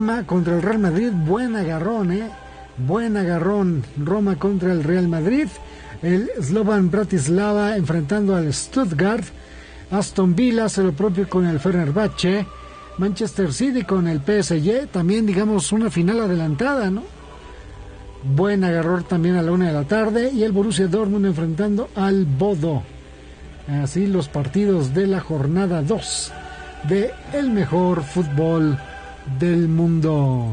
Contra el Real Madrid, buen agarrón, buen agarrón. Roma contra el Real Madrid. El Slovan Bratislava enfrentando al Stuttgart. Aston Villa hace lo propio con el Fenerbahce. Manchester City con el PSG. También, digamos, una final adelantada, ¿no? Buen agarrón también a la 1 de la tarde. Y el Borussia Dortmund enfrentando al Bodo. Así los partidos de la jornada 2 de el mejor fútbol del mundo.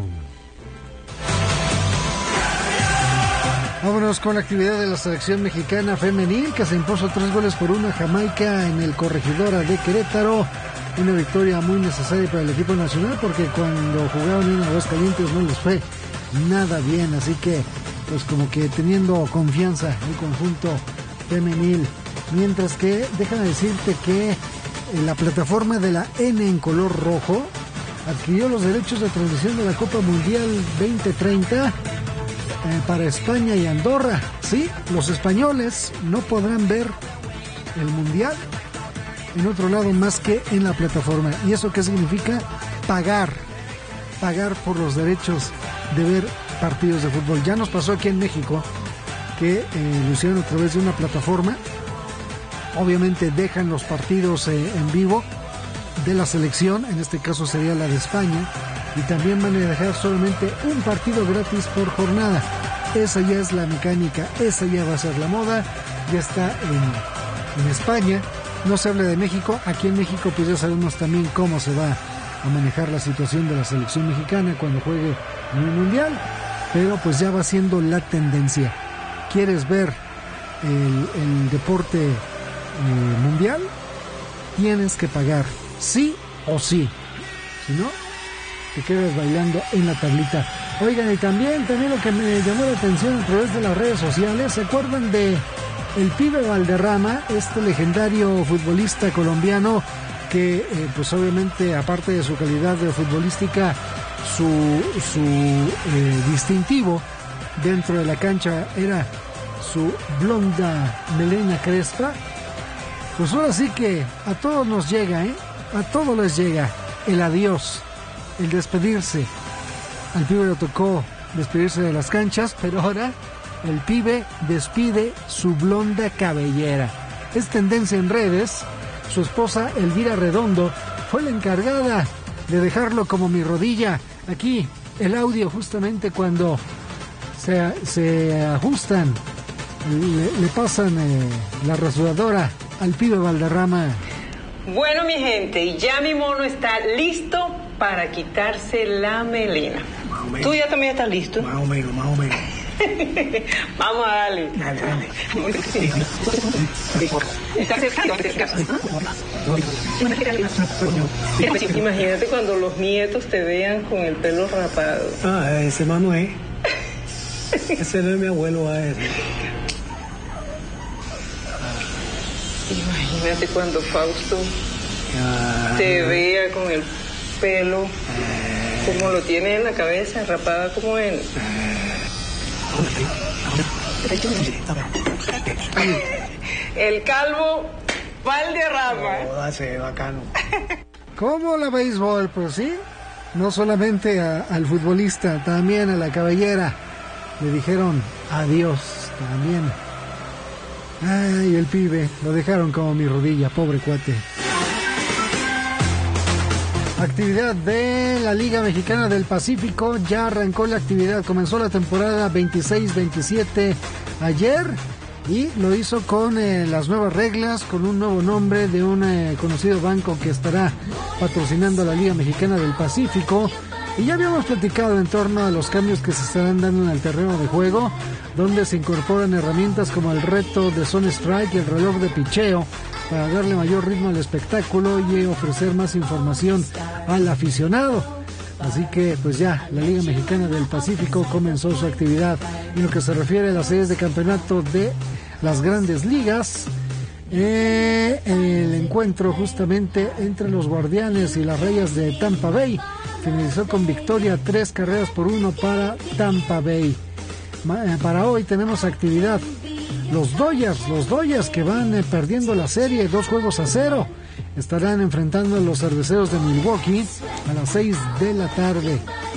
Vámonos con la actividad de la selección mexicana femenil, que se impuso 3-1 a Jamaica en el Corregidora de Querétaro. Una victoria muy necesaria para el equipo nacional, porque cuando jugaron en Aguascalientes no les fue nada bien, así que pues como que teniendo confianza el conjunto femenil. Mientras que déjame decirte que la plataforma de la N en color rojo adquirió los derechos de transmisión de la Copa Mundial 2030 para España y Andorra. Sí, los españoles no podrán ver el Mundial en otro lado más que en la plataforma. ¿Y eso qué significa? Pagar por los derechos de ver partidos de fútbol. Ya nos pasó aquí en México que lo hicieron a través de una plataforma. Obviamente dejan los partidos en vivo de la selección, en este caso sería la de España, y también van a dejar solamente un partido gratis por jornada. Esa ya es la mecánica, esa ya va a ser la moda, ya está en España. No se habla de México, aquí en México pues ya sabemos también cómo se va a manejar la situación de la selección mexicana cuando juegue en el Mundial, pero pues ya va siendo la tendencia. ¿Quieres ver el deporte mundial? Tienes que pagar, sí o sí, si no te quedas bailando en la tablita. Oigan, y también lo que me llamó la atención a través de las redes sociales, ¿se acuerdan de el Pibe Valderrama, este legendario futbolista colombiano que pues obviamente aparte de su calidad futbolística, su distintivo dentro de la cancha era su blonda melena crespa? Pues ahora sí que a todos nos llega, a todos les llega el adiós, el despedirse. Al Pibe le tocó despedirse de las canchas, pero ahora el Pibe despide su blonda cabellera. Es tendencia en redes. Su esposa Elvira Redondo fue la encargada de dejarlo como mi rodilla. Aquí el audio justamente cuando se ajustan, le pasan la rasuradora al Pibe Valderrama. Bueno, mi gente, ya mi mono está listo para quitarse la melena. ¿Tú ya también estás listo? Más o menos. Vamos a darle. Dale. Imagínate cuando los nietos te vean con el pelo rapado. Ese Manuel. Ese no es mi abuelo, a ese. Imagínate cuando Fausto te vea con el pelo como lo tiene en la cabeza, rapada como él. El calvo Valderrama. Hace bacano. ¿Cómo la béisbol? Pues sí, no solamente al futbolista, también a la cabellera le dijeron adiós también. Ay, el Pibe, lo dejaron como mi rodilla, pobre cuate. Actividad de la Liga Mexicana del Pacífico, ya arrancó la actividad, comenzó la temporada 26-27 ayer y lo hizo con las nuevas reglas, con un nuevo nombre de un conocido banco que estará patrocinando a la Liga Mexicana del Pacífico. Y ya habíamos platicado en torno a los cambios que se estarán dando en el terreno de juego, donde se incorporan herramientas como el reto de Zone Strike y el reloj de picheo para darle mayor ritmo al espectáculo y ofrecer más información al aficionado. Así que pues ya la Liga Mexicana del Pacífico comenzó su actividad. En lo que se refiere a las series de campeonato de las grandes ligas, el encuentro justamente entre los Guardianes y las Rayas de Tampa Bay finalizó con victoria 3-1 para Tampa Bay. Para hoy tenemos actividad. Los Dodgers que van perdiendo la serie 2-0, estarán enfrentando a los Cerveceros de Milwaukee a las 6 de la tarde.